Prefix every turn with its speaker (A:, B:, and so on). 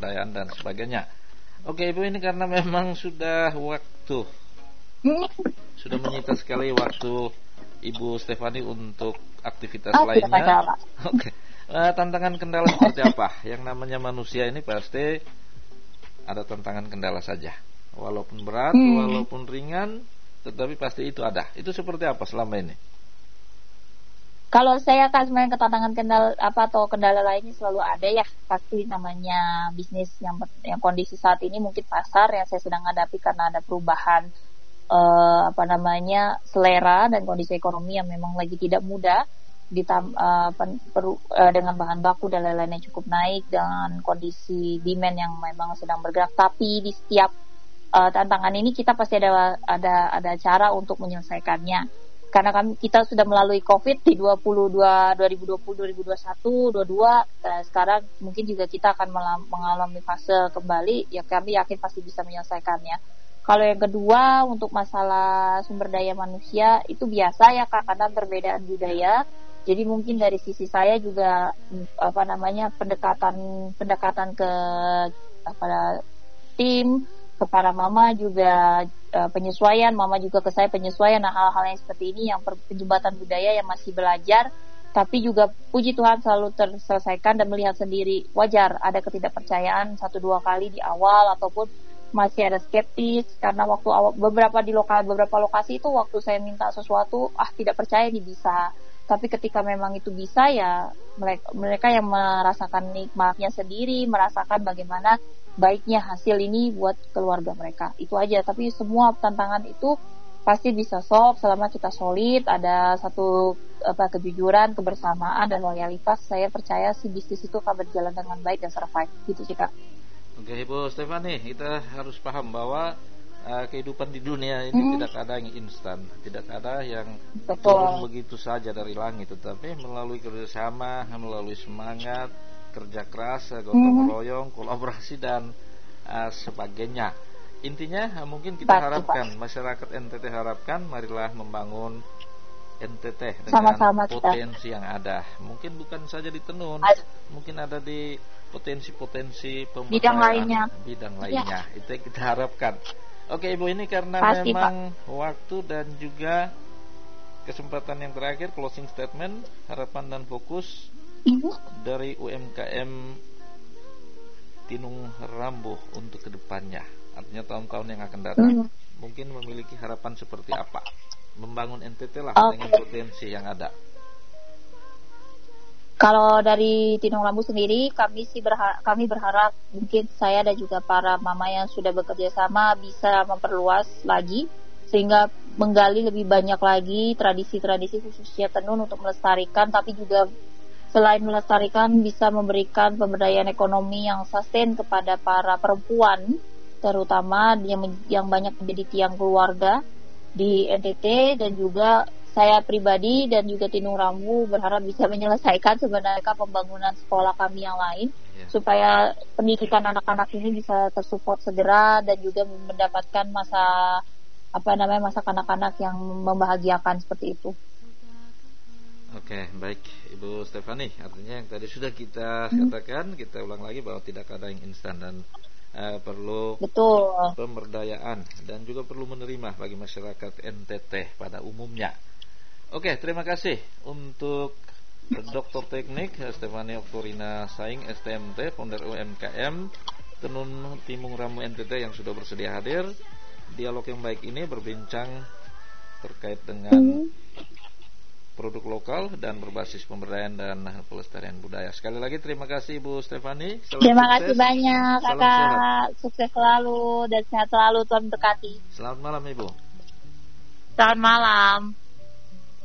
A: pemberdayaan dan sebagainya. Oke Ibu, ini karena memang sudah menyita sekali waktu Ibu Stefani untuk aktivitas lainnya. Oke. Tantangan kendala seperti apa? Yang namanya manusia ini pasti ada tantangan kendala saja. Walaupun berat, walaupun ringan, tetapi pasti itu ada. Itu seperti apa selama ini?
B: Kalau saya kan sebenarnya tantangan kendala lainnya selalu ada ya. Pasti namanya bisnis yang kondisi saat ini mungkin pasar yang saya sedang hadapi karena ada perubahan selera dan kondisi ekonomi yang memang lagi tidak mudah. Dengan bahan baku dan lain-lain yang cukup naik, dengan kondisi demand yang memang sedang bergerak, tapi di setiap tantangan ini kita pasti ada cara untuk menyelesaikannya, karena kita sudah melalui COVID di 2020, 2021, 2022, sekarang mungkin juga kita akan mengalami fase kembali, ya kami yakin pasti bisa menyelesaikannya. Kalau yang kedua untuk masalah sumber daya manusia itu biasa ya Kak, karena perbedaan budaya. Jadi mungkin dari sisi saya juga pendekatan ke tim, ke para mama juga penyesuaian, mama juga ke saya penyesuaian. Nah, hal-hal yang seperti ini yang penjembatan budaya yang masih belajar, tapi juga puji Tuhan selalu terselesaikan dan melihat sendiri. Wajar ada ketidakpercayaan 1-2 kali di awal ataupun masih ada skeptis karena waktu awal beberapa lokasi itu waktu saya minta sesuatu tidak percaya ini bisa. Tapi ketika memang itu bisa ya mereka yang merasakan nikmatnya sendiri, merasakan bagaimana baiknya hasil ini buat keluarga mereka. Itu aja, tapi semua tantangan itu pasti bisa solve selama kita solid, ada satu kejujuran, kebersamaan dan loyalitas. Saya percaya si bisnis itu akan berjalan dengan baik dan survive. Gitu sih Kak.
A: Oke Ibu Stefani, kita harus paham bahwa kehidupan di dunia ini tidak ada yang instan, tidak ada yang turun begitu saja dari langit, tetapi melalui kerjasama, melalui semangat, kerja keras, gotong royong, kolaborasi dan sebagainya. Intinya mungkin kita harapkan, masyarakat NTT harapkan, marilah membangun NTT dengan sama-sama potensi yang ada. Mungkin bukan saja di tenun, mungkin ada di potensi-potensi pemberdayaan bidang lainnya. Itu yang kita harapkan. Oke Ibu, ini karena pasti, memang Pak, waktu dan juga kesempatan yang terakhir, closing statement, harapan dan fokus dari UMKM Tinung Rambuh untuk kedepannya, artinya tahun-tahun yang akan datang. Mungkin memiliki harapan seperti apa? Membangun NTT lah dengan potensi yang ada.
B: Kalau dari Tinung Rambuh sendiri, kami berharap mungkin saya dan juga para mama yang sudah bekerja sama bisa memperluas lagi, sehingga menggali lebih banyak lagi tradisi-tradisi khususnya tenun untuk melestarikan, tapi juga selain melestarikan bisa memberikan pemberdayaan ekonomi yang sustain kepada para perempuan, terutama yang banyak menjadi tiang keluarga di NTT, dan juga saya pribadi dan juga Tinung Rambuh berharap bisa menyelesaikan sebenarnya pembangunan sekolah kami yang lain, supaya pendidikan anak-anak ini bisa tersupport segera dan juga mendapatkan masa kanak-kanak yang membahagiakan seperti itu.
A: Oke, baik Ibu Stefani, artinya yang tadi sudah kita katakan, kita ulang lagi bahwa tidak ada yang instan dan perlu pemberdayaan dan juga perlu menerima bagi masyarakat NTT pada umumnya. Oke, terima kasih untuk Dr. Teknik Stefani Oktorina Saing STMT, founder UMKM Tenun Tinung Rambuh NTT yang sudah bersedia hadir. Dialog yang baik ini berbincang terkait dengan produk lokal dan berbasis pemberdayaan dan pelestarian budaya. Sekali lagi terima kasih Ibu Stefani.
B: Terima kasih banyak Kakak. Sukses selalu dan sehat selalu, Tuhan berkati.
A: Selamat malam Ibu.
B: Selamat malam.